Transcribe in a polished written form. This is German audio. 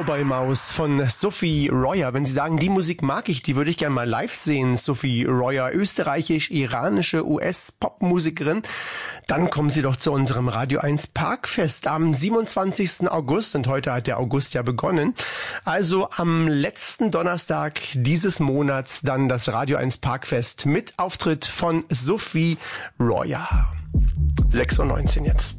Cowboy Maus von Sophie Royer. Wenn Sie sagen, die Musik mag ich, die würde ich gerne mal live sehen. Sophie Royer, österreichisch-iranische US-Popmusikerin. Dann kommen Sie doch zu unserem Radio 1 Parkfest am 27. August. Und heute hat der August ja begonnen. Also am letzten Donnerstag dieses Monats dann das Radio 1 Parkfest mit Auftritt von Sophie Royer. 6:19 Uhr jetzt.